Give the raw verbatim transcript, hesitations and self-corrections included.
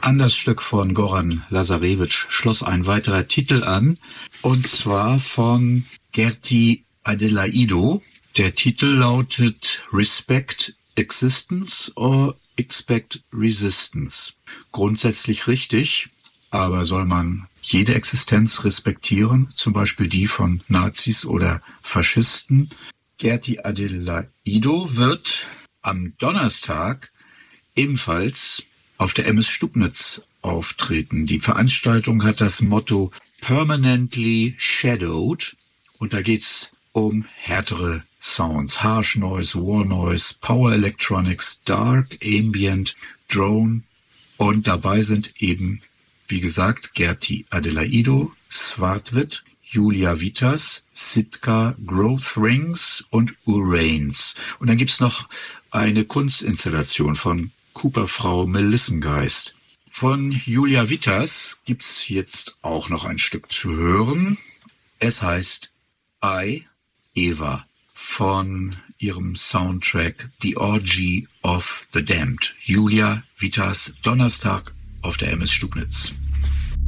An das Stück von Goran Lazarevic schloss ein weiterer Titel an, und zwar von Gerti Adelaidou. Der Titel lautet Respect Existence or Expect Resistance. Grundsätzlich richtig, aber soll man jede Existenz respektieren, zum Beispiel die von Nazis oder Faschisten? Gerti Adelaidou wird am Donnerstag ebenfalls auf der M S Stubnitz auftreten. Die Veranstaltung hat das Motto Permanently Shadowed, und da geht's um härtere Sounds, Harsh Noise, Wall Noise, Power Electronics, Dark, Ambient, Drone, und dabei sind eben, wie gesagt, Gerti Adelaidou, Svartwit, Julia Vitas, Sitka, Growth Rings und Uranes. Und dann gibt's noch eine Kunstinstallation von Cooper-Frau Melissengeist. Von Julia Vitas gibt's jetzt auch noch ein Stück zu hören. Es heißt I, Eva, von ihrem Soundtrack The Orgy of the Damned. Julia Vitas, Donnerstag auf der M S Stubnitz.